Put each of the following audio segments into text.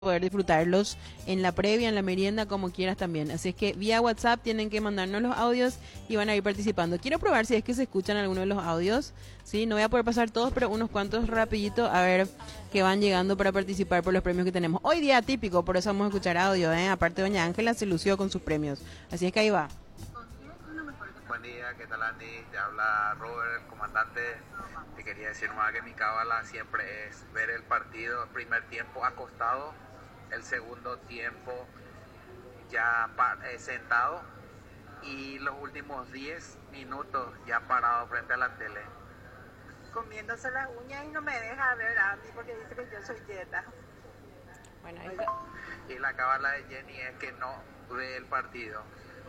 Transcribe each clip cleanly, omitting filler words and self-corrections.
poder disfrutarlos en la previa, en la merienda, como quieras también. Así es que vía WhatsApp tienen que mandarnos los audios y van a ir participando. Quiero probar si es que se escuchan algunos de los audios. Sí, no voy a poder pasar todos, pero unos cuantos rapidito a ver que van llegando para participar por los premios que tenemos. Hoy día típico, por eso vamos a escuchar audio, ¿eh? Aparte doña Ángela se lució con sus premios. Así es que ahí va. Buen día, ¿qué tal Andy? Te habla Robert, el comandante. Te quería decir más que mi cábala siempre es ver el partido, el primer tiempo acostado, el segundo tiempo ya sentado y los últimos 10 minutos ya parado frente a la tele. Comiéndose las uñas y no me deja ver a mí porque dice que yo soy dieta. Bueno, ahí está. Y la cábala de Jenny es que no ve el partido.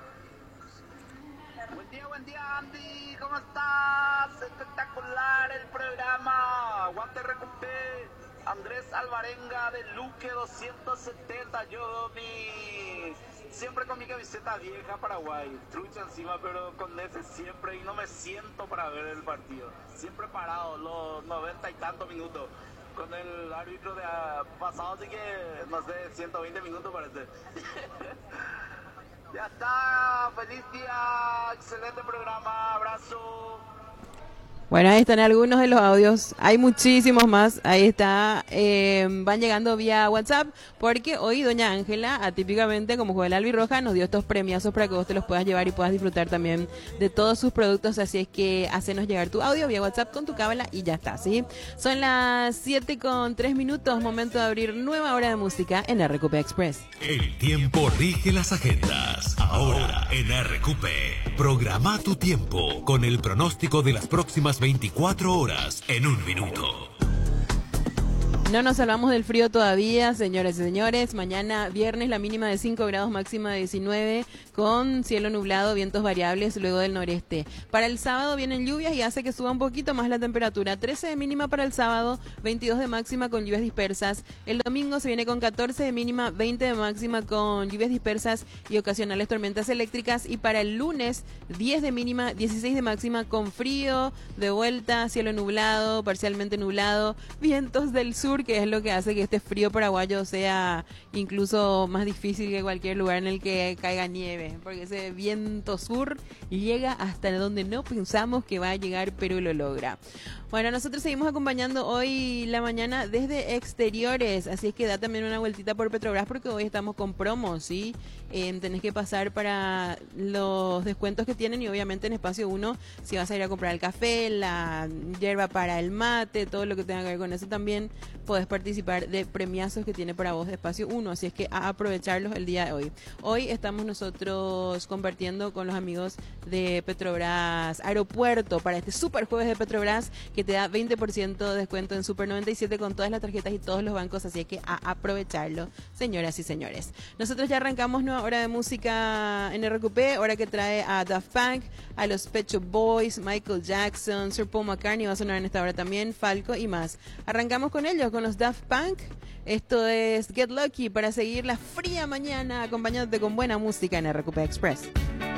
Buen día Andy, ¿cómo estás? Espectacular el programa. Aguante Recupé. Andrés Alvarenga de Luque 270. Siempre con mi camiseta vieja Paraguay, trucha encima, pero con ese siempre, y no me siento para ver el partido. Siempre parado, los 90 y tantos minutos. Con el árbitro de pasado, así que, no sé, 120 minutos parece. Ya está, feliz día, excelente programa, abrazo. Bueno, ahí están algunos de los audios. Hay muchísimos más. Ahí está. Van llegando vía WhatsApp. Porque hoy doña Ángela, atípicamente como juega el albirroja, nos dio estos premiazos para que vos te los puedas llevar y puedas disfrutar también de todos sus productos. Así es que hacenos llegar tu audio vía WhatsApp con tu cábala y ya está, ¿sí? Son las 7:03. Momento de abrir nueva hora de música en RQP Express. El tiempo rige las agendas. Ahora en RQP. Programa tu tiempo con el pronóstico de las próximas 24 horas en un minuto. No nos salvamos del frío todavía, señores y señores. Mañana viernes la mínima de 5 grados, máxima de 19, con cielo nublado, vientos variables luego del noreste. Para el sábado vienen lluvias y hace que suba un poquito más la temperatura. 13 de mínima para el sábado, 22 de máxima con lluvias dispersas. El domingo se viene con 14 de mínima, 20 de máxima con lluvias dispersas y ocasionales tormentas eléctricas. Y para el lunes, 10 de mínima, 16 de máxima con frío, de vuelta, cielo nublado, parcialmente nublado, vientos del sur, que es lo que hace que este frío paraguayo sea incluso más difícil que cualquier lugar en el que caiga nieve, porque ese viento sur llega hasta donde no pensamos que va a llegar, pero lo logra. Bueno, nosotros seguimos acompañando hoy la mañana desde exteriores, así es que da también una vueltita por Petrobras porque hoy estamos con promos, ¿sí? Tenés que pasar para los descuentos que tienen y obviamente en Espacio 1, si vas a ir a comprar el café, la hierba para el mate, todo lo que tenga que ver con eso también, podés participar de premiazos que tiene para vos de Espacio 1, así es que a aprovecharlos el día de hoy. Hoy estamos nosotros compartiendo con los amigos de Petrobras Aeropuerto para este super jueves de Petrobras que te da 20% de descuento en Super 97 con todas las tarjetas y todos los bancos, así es que a aprovecharlo, señoras y señores. Nosotros ya arrancamos nueva hora de música en RQP, hora que trae a Daft Punk, a los Pet Shop Boys, Michael Jackson, Sir Paul McCartney va a sonar en esta hora también, Falco y más. Arrancamos con ellos, con los Daft Punk. Esto es Get Lucky para seguir la fría mañana acompañándote con buena música en RQP Express.